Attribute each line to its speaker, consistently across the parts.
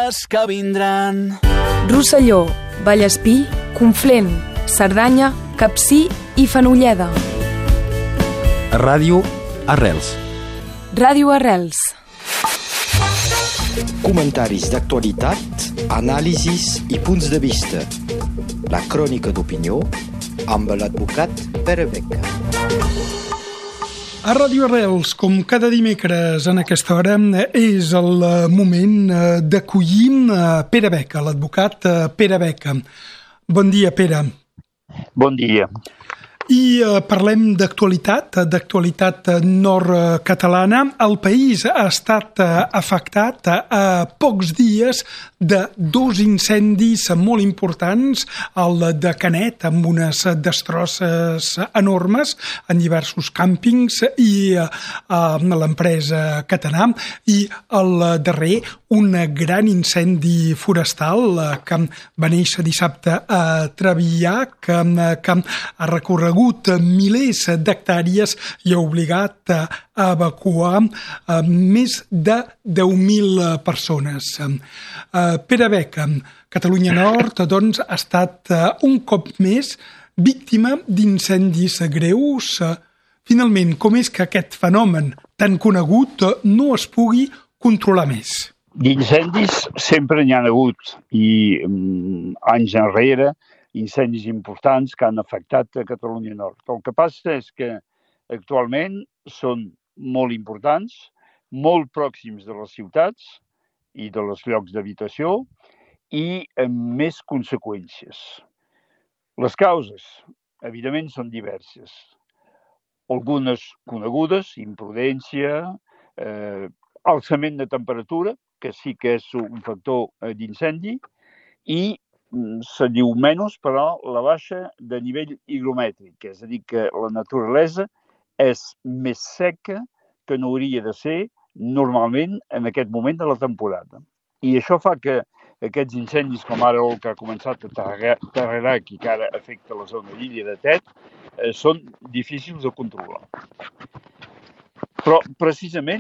Speaker 1: les que vindran.
Speaker 2: Rosselló, Vallespir, Conflent, Cerdanya, Capcir i Fenolleda.
Speaker 3: Ràdio Arrels.
Speaker 2: Ràdio Arrels.
Speaker 4: Comentaris d'actualitat, anàlisis i punts de vista. La crònica d'opinió amb l'advocat Pere Beca.
Speaker 5: A Ràdio Arrels, com cada dimecres en aquesta hora, és el moment d'acollir Pere Beca, l'advocat Pere Beca. Bon dia, Pere.
Speaker 6: Bon dia.
Speaker 5: I parlem d'actualitat nord-catalana. El país ha estat afectat a pocs dies de dos incendis molt importants, el de Canet, amb unes destrosses enormes en diversos càmpings, i l'empresa Catanà, i el darrer, un gran incendi forestal que va néixer dissabte a Trevià, que ha recorregut milers d'hectàrees i ha obligat a evacuar més de 10.000 persones. Pere Beca, Catalunya Nord, doncs, ha estat un cop més víctima d'incendis greus. Finalment, com és que aquest fenomen tan conegut no es pugui controlar més?
Speaker 6: D'incendis sempre n'hi ha hagut i anys enrere incendis importants que han afectat a Catalunya Nord. El que passa és que actualment són molt importants, molt pròxims de les ciutats i de els llocs d'habitació i amb més conseqüències. Les causes, evidentment, són diverses. Algunes conegudes, imprudència, alçament de temperatura, que sí que és un factor d'incendi, i se diu menys, però la baixa de nivell higromètric, és a dir, que la naturalesa és més seca que no hauria de ser normalment en aquest moment de la temporada. I això fa que aquests incendis, com ara el que ha començat a Tarrerac i que ara afecta la zona d'Illa de Tet, són difícils de controlar. Però, precisament,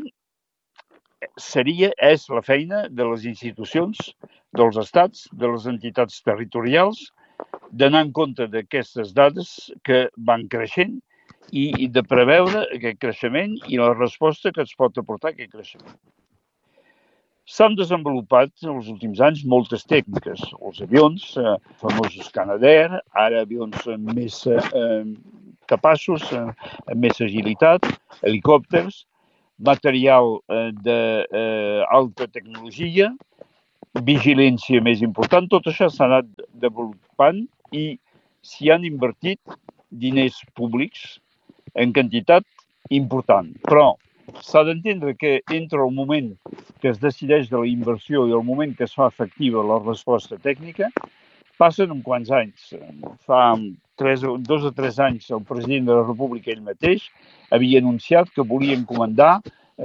Speaker 6: és la feina de les institucions, dels estats, de les entitats territorials, d'anar en compte d'aquestes dades que van creixent i de preveure aquest creixement i la resposta que ens pot aportar aquest creixement. S'han desenvolupat en els últims anys moltes tècniques. Els avions, famosos Canadair, ara avions més capaços, amb més agilitat, helicòpters, material d'alta tecnologia, vigilància més important, tot això s'ha anat desenvolupant i s'hi han invertit diners públics en quantitat important. Però s'ha d'entendre que entre el moment que es decideix de la inversió i el moment que es fa efectiva la resposta tècnica, passen uns quants anys. Fa 2 o 3 anys el president de la República ell mateix havia anunciat que volia encomendar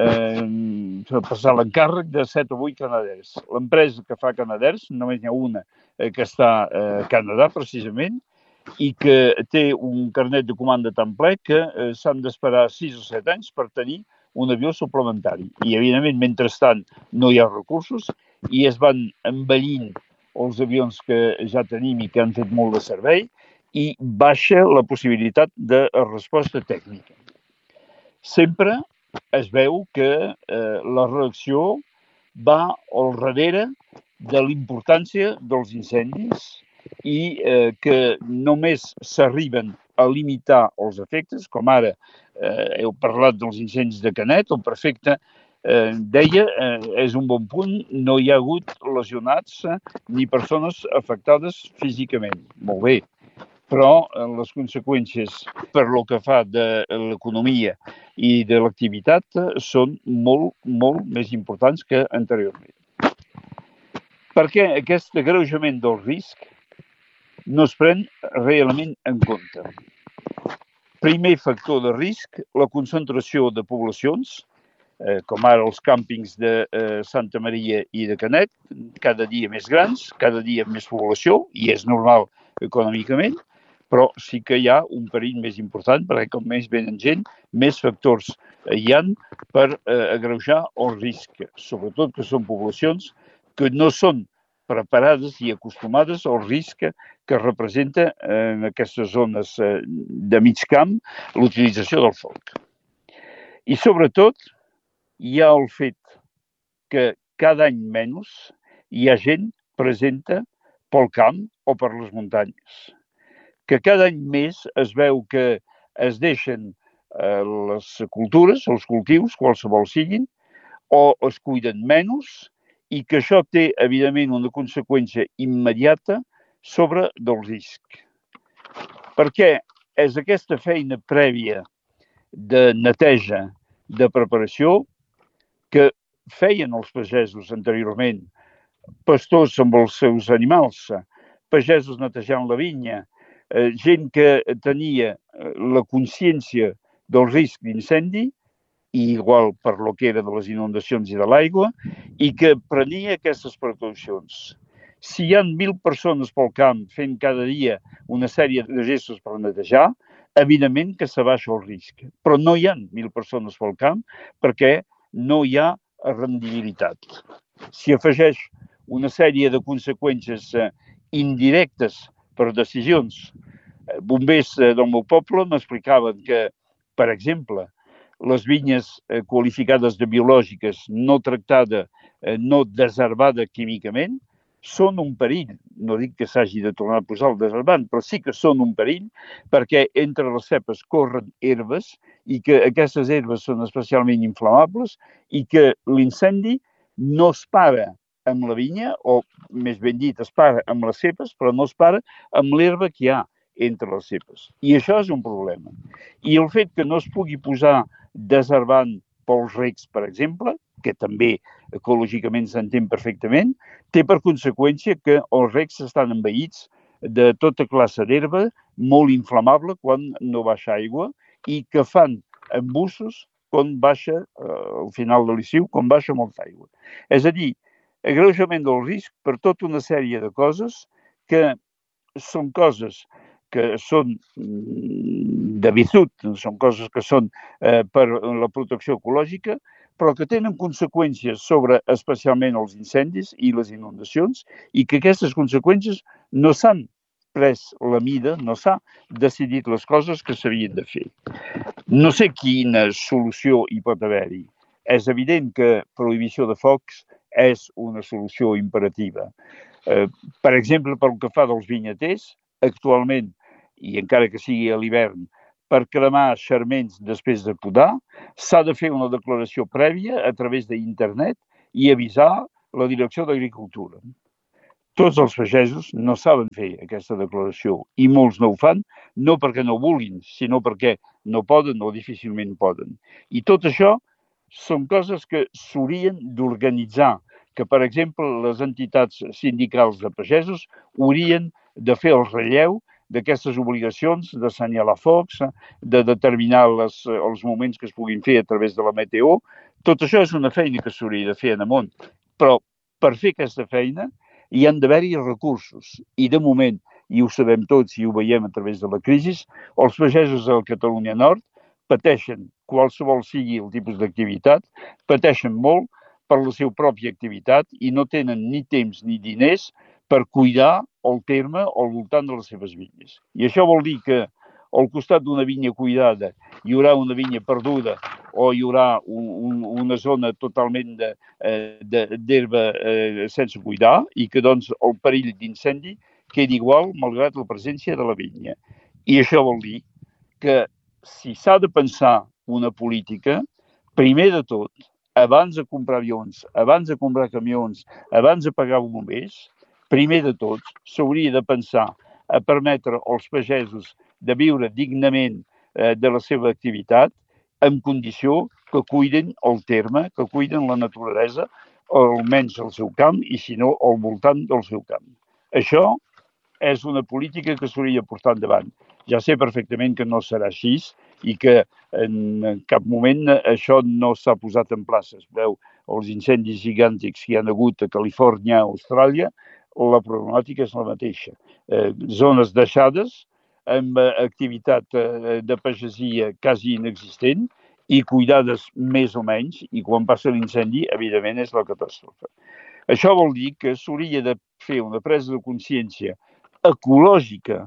Speaker 6: passar l'encàrrec de 7 o 8 Canadairs. L'empresa que fa Canadairs, només n'hi ha una que està a Canadà, precisament, i que té un carnet de comanda tan ple que s'han d'esperar 6 o 7 anys per tenir un avió suplementari. I, evidentment, mentrestant, no hi ha recursos i es van envellint els avions que ja tenim i que han fet molt de servei i baixa la possibilitat de resposta tècnica. Sempre es veu que la reacció va al darrere de l'importància dels incendis i que només s'arriben a limitar els efectes, com ara heu parlat dels incendis de Canet, el prefecte deia, és un bon punt, no hi ha hagut lesionats ni persones afectades físicament. Molt bé. Però les conseqüències per lo que fa de l'economia i de l'activitat són molt, molt més importants que anteriorment. Perquè aquest agreujament del risc no es pren realment en compte. Primer factor de risc, la concentració de poblacions, com ara els càmpings de Santa Maria i de Canet, cada dia més grans, cada dia més població, i és normal econòmicament, però sí que hi ha un perill més important, perquè com més venen gent, més factors hi ha per agreujar el risc, sobretot que són poblacions que no són preparades i acostumades al risc que representa en aquestes zones de mig camp l'utilització del foc. I sobretot hi ha el fet que cada any menys hi ha gent presenta pel camp o per les muntanyes. Que cada any més es veu que es deixen les cultures, els cultius, qualsevol siguin, o es cuiden menys, i que això té, evidentment, una conseqüència immediata sobre del risc. Perquè és aquesta feina prèvia de neteja, de preparació, que feien els pagesos anteriorment, pastors amb els seus animals, pagesos netejant la vinya, gent que tenia la consciència del risc d'incendi, i igual per lo que era de les inundacions i de l'aigua, i que prenia aquestes precaucions. Si hi ha 1.000 persones pel camp fent cada dia una sèrie de gestos per netejar, evidentment que s'abaixa el risc. Però no hi ha 1.000 persones pel camp perquè no hi ha rendibilitat. S'hi afegeix una sèrie de conseqüències indirectes per decisions. Bombers del meu poble m'explicaven que, per exemple, les vinyes qualificades de biològiques, no tractades, no desherbades químicament, són un perill. No dic que s'hagi de tornar a posar el desherbant, però sí que són un perill perquè entre les cepes corren herbes i que aquestes herbes són especialment inflamables i que l'incendi no es para amb la vinya, o més ben dit, es para amb les cepes, però no es para amb l'herba que hi ha entre les cepes. I això és un problema. I el fet que no es pugui posar desherbant pels recs, per exemple, que també ecològicament s'entén perfectament, té per conseqüència que els recs estan envaïts de tota classe d'herba molt inflamable quan no baixa aigua i que fan embussos quan baixa, al final de l'estiu, quan baixa molta aigua. És a dir, agreujament del risc per tota una sèrie de coses que són coses que són de virtut, són coses que són per la protecció ecològica, però que tenen conseqüències sobre especialment els incendis i les inundacions i que aquestes conseqüències no s'han pres la mida, no s'ha decidit les coses que s'havien de fer. No sé quina solució hi pot haver-hi. És evident que prohibició de focs és una solució imperativa. Per exemple, pel que fa dels vinyaters, actualment, i encara que sigui a l'hivern, per cremar xarments després de podar, s'ha de fer una declaració prèvia a través d'internet i avisar la Direcció d'Agricultura. Tots els pagesos no saben fer aquesta declaració i molts no ho fan, no perquè no vulguin, sinó perquè no poden o difícilment poden. I tot això són coses que s'haurien d'organitzar, que, per exemple, les entitats sindicals de pagesos haurien de fer el relleu d'aquestes obligacions d'assenyalar focs, de determinar els moments que es puguin fer a través de la meteo. Tot això és una feina que s'hauria de fer en amunt. Però per fer aquesta feina hi han d'haver-hi recursos. I de moment, i ho sabem tots i ho veiem a través de la crisi, els pagesos de la Catalunya Nord pateixen, qualsevol sigui el tipus d'activitat, pateixen molt per la seva pròpia activitat i no tenen ni temps ni diners per cuidar el terme al voltant de les seves vinyes. I això vol dir que al costat d'una vinya cuidada hi haurà una vinya perduda o hi haurà una zona totalment d'herba sense cuidar i que doncs el perill d'incendi quedi igual malgrat la presència de la vinya. I això vol dir que si s'ha de pensar una política, primer de tot, abans de comprar avions, abans de comprar camions, abans de pagar bombers, primer de tot, s'hauria de pensar a permetre als pagesos de viure dignament de la seva activitat en condició que cuiden el terme, que cuiden la naturalesa, almenys al seu camp i, si no, al voltant del seu camp. Això és una política que s'hauria de portar endavant. Ja sé perfectament que no serà així i que en cap moment això no s'ha posat en plaça. Es veu els incendis gigàntics que hi ha hagut a Califòrnia, a Austràlia, la problemàtica és la mateixa. Zones deixades, amb activitat de pagesia quasi inexistent i cuidades més o menys, i quan passa l'incendi, evidentment, és la catàstrofe. Això vol dir que s'hauria de fer una presa de consciència ecològica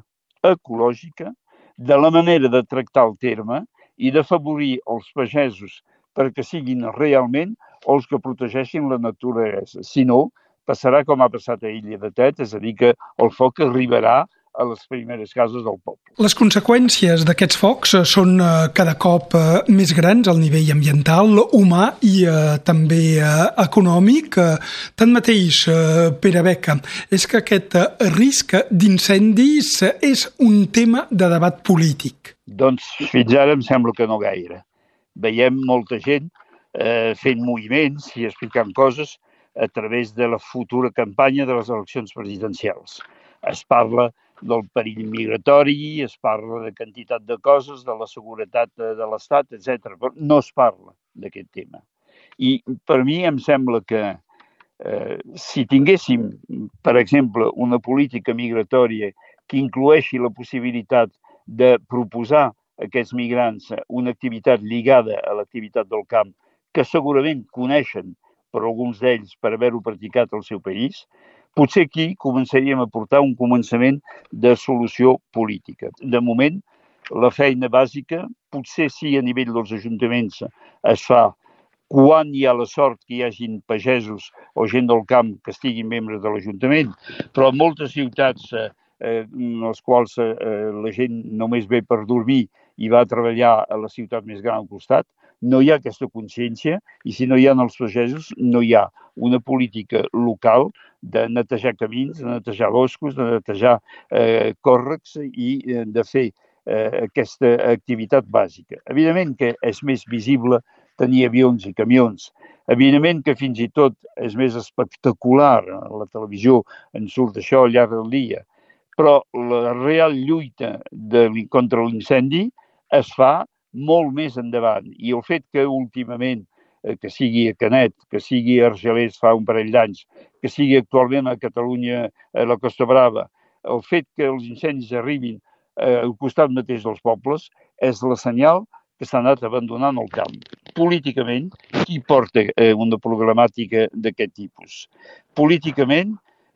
Speaker 6: de la manera de tractar el terme i d'afavorir els pagesos perquè siguin realment els que protegeixin la naturalesa. Si no, passarà com ha passat a Illa de Tet, és a dir, que el foc arribarà a les primeres cases del poble.
Speaker 5: Les conseqüències d'aquests focs són cada cop més grans al nivell ambiental, humà i també econòmic. Tanmateix, Pere Beca, és que aquest risc d'incendis és un tema de debat polític.
Speaker 6: Doncs fins ara em sembla que no gaire. Veiem molta gent fent moviments i explicant coses a través de la futura campanya de les eleccions presidencials. Es parla del perill migratori, es parla de quantitat de coses, de la seguretat de l'Estat, etc. Però no es parla d'aquest tema. I per mi em sembla que si tinguéssim, per exemple, una política migratòria que incloeixi la possibilitat de proposar a aquests migrants una activitat lligada a l'activitat del camp, que segurament coneixen per alguns d'ells per haver-ho practicat al seu país, potser aquí començaríem a portar un començament de solució política. De moment, la feina bàsica, potser sí a nivell dels ajuntaments es fa quan hi ha la sort que hi hagin pagesos o gent del camp que estiguin membres de l'Ajuntament, però en moltes ciutats en les quals la gent només ve per dormir i va a treballar a la ciutat més gran al costat, no hi ha aquesta consciència i si no hi ha els pagesos no hi ha una política local de netejar camins, de netejar boscos, de netejar còrrecs i de fer aquesta activitat bàsica. Evidentment que és més visible tenir avions i camions. Evidentment que fins i tot és més espectacular, a la televisió en surt això al llarg del dia, però la real lluita contra l'incendi es fa molt més endavant. I el fet que últimament, que sigui a Canet, que sigui a Argelers fa un parell d'anys, que sigui actualment a Catalunya, a la Costa Brava, el fet que els incendis arribin al costat mateix dels pobles és la senyal que s'ha anat abandonant el camp. Políticament, qui porta una problemàtica d'aquest tipus? Políticament,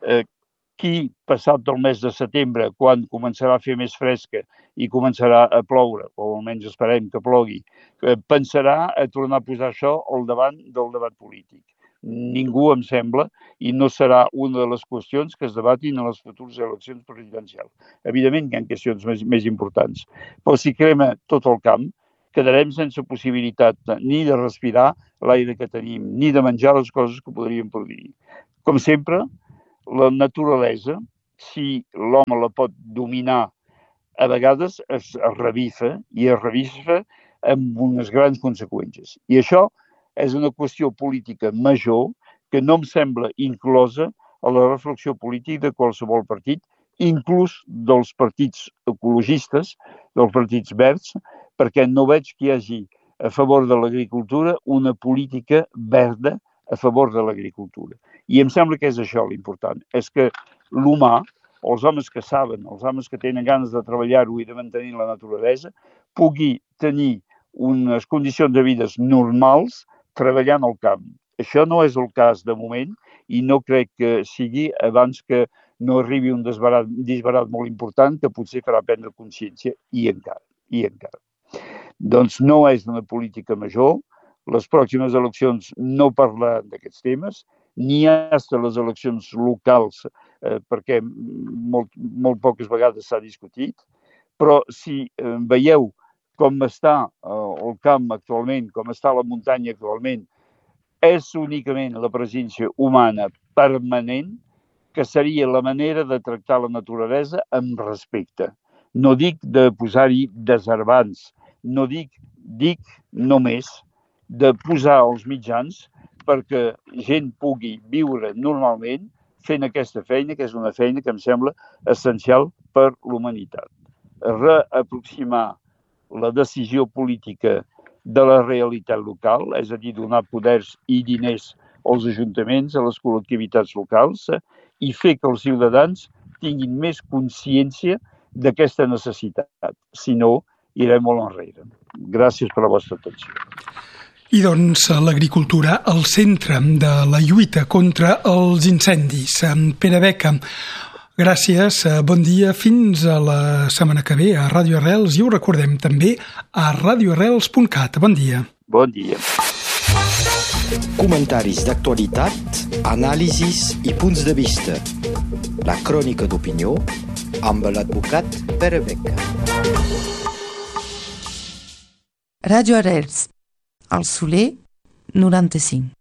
Speaker 6: qui, passat el mes de setembre, quan començarà a fer més fresca i començarà a ploure, o almenys esperem que plogui, pensarà a tornar a posar això al davant del debat polític. Ningú, em sembla, i no serà una de les qüestions que es debatin en les futures eleccions presidencials. Evidentment que hi ha qüestions més importants, però si crema tot el camp, quedarem sense possibilitat ni de respirar l'aire que tenim, ni de menjar les coses que podríem produir. Com sempre, la naturalesa, si l'home la pot dominar, a vegades es revifa i es revifa amb unes grans conseqüències. I això és una qüestió política major que no em sembla inclosa a la reflexió política de qualsevol partit, inclús dels partits ecologistes, dels partits verds, perquè no veig que hi hagi a favor de l'agricultura una política verda a favor de l'agricultura. I em sembla que és això l'important, és que l'humà, els homes que saben, els homes que tenen ganes de treballar-ho i de mantenir la naturalesa, pugui tenir unes condicions de vides normals treballant al camp. Això no és el cas de moment i no crec que sigui abans que no arribi un disbarat molt important que potser farà prendre consciència i encara. Doncs no és una política major. Les pròximes eleccions no parlaran d'aquests temes, ni hasta les eleccions locals, perquè molt poques vegades s'ha discutit, però si veieu com està el camp actualment, com està la muntanya actualment, és únicament la presència humana permanent que seria la manera de tractar la naturalesa amb respecte. No dic de posar-hi desherbants, no dic només de posar els mitjans perquè gent pugui viure normalment fent aquesta feina, que és una feina que em sembla essencial per l'humanitat. Reaproximar la decisió política de la realitat local, és a dir, donar poders i diners als ajuntaments, a les col·lectivitats locals, i fer que els ciutadans tinguin més consciència d'aquesta necessitat. Si no, irem molt enrere. Gràcies per la vostra atenció.
Speaker 5: I doncs l'agricultura al centre de la lluita contra els incendis. Pere Beca, gràcies, bon dia, fins a la setmana que ve a Ràdio Arrels i ho recordem també a radioarrels.cat. Bon dia.
Speaker 6: Bon dia.
Speaker 4: Comentaris d'actualitat, anàlisis i punts de vista. La crònica d'opinió amb l'advocat Pere Beca.
Speaker 1: Ràdio Arrels, al Soler 95.